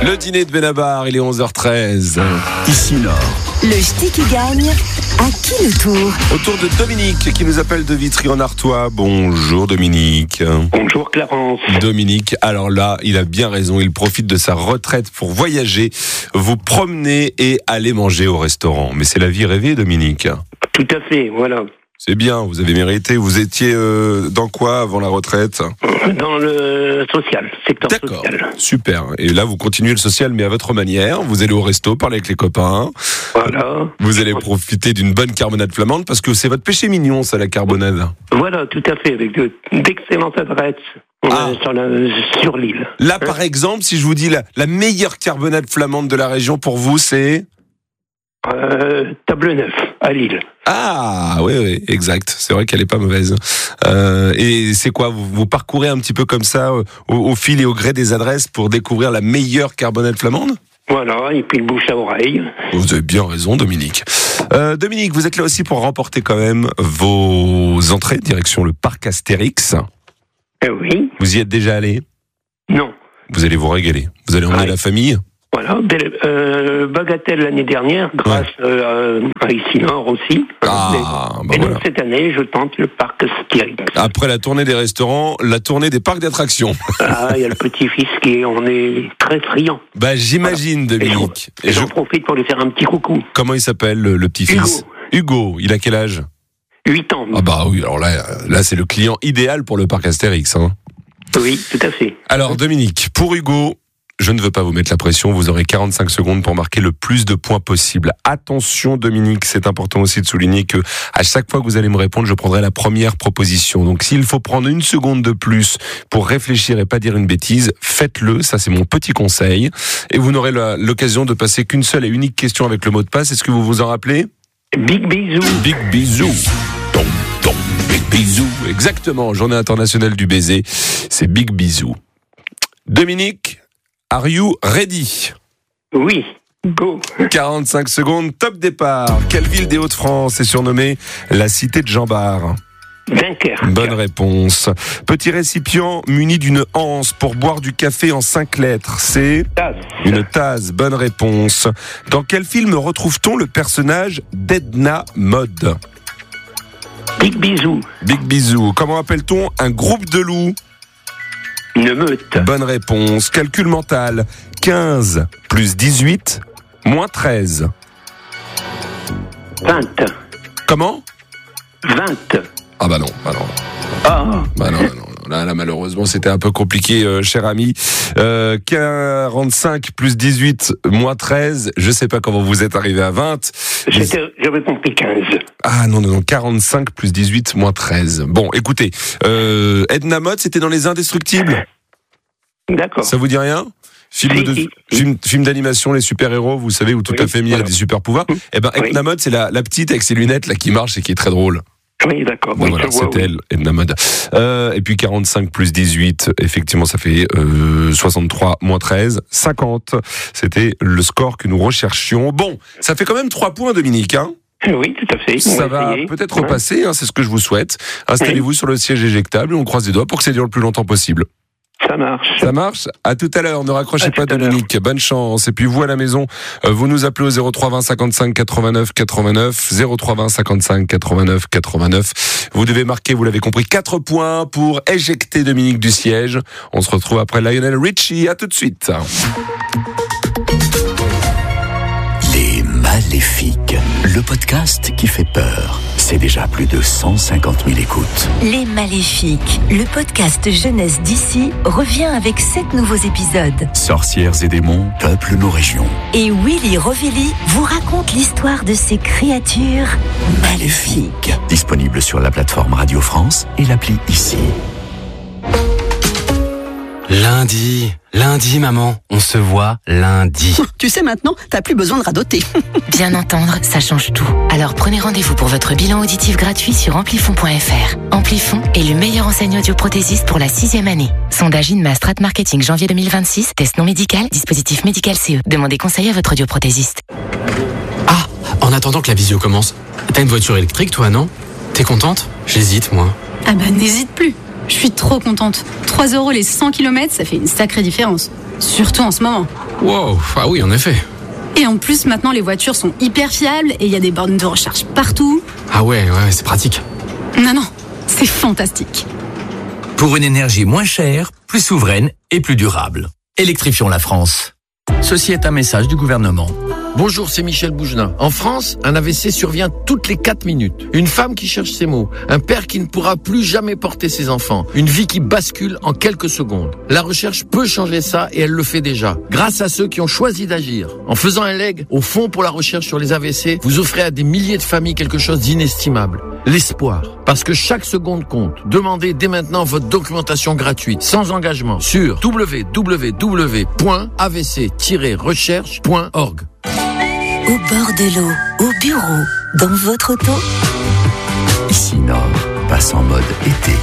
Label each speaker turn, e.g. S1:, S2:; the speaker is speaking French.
S1: Le dîner de Benabar, il est 11h13.
S2: Ici Nord.
S3: Le ch'ti qui gagne, à qui le tour?
S1: Au tour de Dominique qui nous appelle de Vitry-en-Artois. Bonjour Dominique.
S4: Bonjour Clarence.
S1: Dominique, alors là, il a bien raison, il profite de sa retraite pour voyager, vous promener et aller manger au restaurant. Mais c'est la vie rêvée, Dominique.
S4: Tout à fait, voilà.
S1: C'est bien, vous avez mérité. Vous étiez dans quoi avant la retraite?
S4: Dans le social, secteur
S1: D'accord,
S4: social.
S1: super. Et là, vous continuez le social, mais à votre manière. Vous allez au resto, parler avec les copains.
S4: Voilà.
S1: Vous allez profiter d'une bonne carbonade flamande, parce que c'est votre péché mignon, ça, la carbonade.
S4: Voilà, tout à fait, avec d'excellentes adresses sur l'île.
S1: Là, par exemple, si je vous dis la meilleure carbonade flamande de la région pour vous, c'est...
S4: Table Neuf, à Lille.
S1: Ah, oui, exact. C'est vrai qu'elle est pas mauvaise. Et c'est quoi, vous parcourez un petit peu comme ça, au fil et au gré des adresses, pour découvrir la meilleure carbonade flamande?
S4: Voilà, et puis le bouche à oreille.
S1: Vous avez bien raison, Dominique. Dominique, vous êtes là aussi pour remporter quand même vos entrées, direction le parc Astérix.
S4: Oui.
S1: Vous y êtes déjà allé?
S4: Non.
S1: Vous allez vous régaler. Vous allez emmener la famille?
S4: Voilà, bagatelle l'année dernière, grâce à Ici Nord aussi.
S1: Donc
S4: voilà. Cette année, je tente le parc Astérix.
S1: Après la tournée des restaurants, la tournée des parcs d'attractions.
S4: Ah, il y a le petit-fils on est très friand.
S1: J'imagine, voilà. Dominique.
S4: Et j'en profite pour lui faire un petit coucou.
S1: Comment il s'appelle, le petit-fils? Hugo. Il a quel âge?
S4: 8 ans.
S1: Ah bah oui, alors là c'est le client idéal pour le parc Astérix. Hein.
S4: Oui, tout à fait.
S1: Alors Dominique, pour Hugo, je ne veux pas vous mettre la pression, vous aurez 45 secondes pour marquer le plus de points possible. Attention Dominique, c'est important aussi de souligner que à chaque fois que vous allez me répondre, je prendrai la première proposition. Donc s'il faut prendre une seconde de plus pour réfléchir et pas dire une bêtise, faites-le, ça c'est mon petit conseil. Et vous n'aurez l'occasion de passer qu'une seule et unique question avec le mot de passe. Est-ce que vous vous en rappelez?
S4: Big bisou.
S1: Big bisou. Big bisou. Exactement, journée internationale du baiser, c'est Big bisou. Dominique, are you ready?
S4: Oui, go.
S1: 45 secondes, top départ. Quelle ville des Hauts-de-France est surnommée la cité de Jean Bart?
S4: Dunkerque.
S1: Bonne réponse. Petit récipient muni d'une anse pour boire du café en 5 lettres, c'est...
S4: Tasse.
S1: Une tasse, bonne réponse. Dans quel film retrouve-t-on le personnage d'Edna Mode?
S4: Big bisou.
S1: Big bisou. Comment appelle-t-on un groupe de loups?
S4: Une meute.
S1: Bonne réponse. Calcul mental. 15 plus 18 moins 13.
S4: 20.
S1: Comment?
S4: 20.
S1: Ah bah non.
S4: Ah.
S1: Bah non. Là, malheureusement, c'était un peu compliqué, cher ami. 45 plus 18 moins 13. Je sais pas comment vous êtes arrivé à 20.
S4: J'avais compris 15.
S1: Ah non, 45 plus 18 moins 13. Bon, écoutez, Edna Mode, c'était dans Les Indestructibles.
S4: D'accord.
S1: Ça vous dit rien? Film d'animation, les super-héros, vous savez, où toute la famille a des super-pouvoirs. Eh ben, Edna Mode, c'est la petite avec ses lunettes là qui marche et qui est très drôle.
S4: Oui, d'accord.
S1: Bon, voilà, c'était elle, Edna Mode. Et puis 45 plus 18, effectivement, ça fait 63 moins 13, 50. C'était le score que nous recherchions. Bon, ça fait quand même 3 points, Dominique, hein?
S4: Oui, tout à fait.
S1: Ça va peut-être repasser, c'est ce que je vous souhaite. Installez-vous sur le siège éjectable et on croise les doigts pour que ça dure le plus longtemps possible.
S4: Ça marche.
S1: Ça marche? À tout à l'heure. Ne raccrochez pas, Dominique. Bonne chance. Et puis vous à la maison, vous nous appelez au 03 20 55 89 89, 03 20 55 89 89. Vous devez marquer, vous l'avez compris, 4 points pour éjecter Dominique du siège. On se retrouve après Lionel Richie. À tout de suite.
S2: Les Maléfiques, le podcast qui fait peur. C'est déjà plus de 150 000 écoutes.
S3: Les Maléfiques, le podcast jeunesse d'ici, revient avec 7 nouveaux épisodes.
S2: Sorcières et démons peuplent nos régions.
S3: Et Willy Rovelli vous raconte l'histoire de ces créatures maléfiques.
S2: Disponible sur la plateforme Radio France et l'appli Ici.
S5: Lundi, maman, on se voit lundi.
S6: Tu sais maintenant, t'as plus besoin de radoter.
S7: Bien entendre, ça change tout. Alors prenez rendez-vous pour votre bilan auditif gratuit sur amplifon.fr. Amplifon est le meilleur enseignant audioprothésiste pour la 6e année. Sondage INMA Strat Marketing janvier 2026, test non médical, dispositif médical CE. Demandez conseil à votre audioprothésiste.
S5: Ah, en attendant que la visio commence, t'as une voiture électrique toi, non? T'es contente? J'hésite, moi.
S8: Ah bah n'hésite plus. Je suis trop contente. 3 € les 100 km, ça fait une sacrée différence. surtout en ce moment.
S5: Wow, ah oui, en effet.
S8: Et en plus, maintenant, les voitures sont hyper fiables et il y a des bornes de recharge partout.
S5: Ah ouais, c'est pratique.
S8: Non, c'est fantastique.
S2: Pour une énergie moins chère, plus souveraine et plus durable. Électrifions la France. Ceci est un message du gouvernement.
S9: Bonjour, c'est Michel Bougelin. En France, un AVC survient toutes les 4 minutes. Une femme qui cherche ses mots. Un père qui ne pourra plus jamais porter ses enfants. Une vie qui bascule en quelques secondes. La recherche peut changer ça et elle le fait déjà. Grâce à ceux qui ont choisi d'agir. En faisant un leg au Fonds pour la recherche sur les AVC, vous offrez à des milliers de familles quelque chose d'inestimable. L'espoir. Parce que chaque seconde compte. Demandez dès maintenant votre documentation gratuite, sans engagement, sur www.avc-recherche.org.
S3: Au bord de l'eau, au bureau, dans votre auto.
S2: Ici Nord passe en mode été.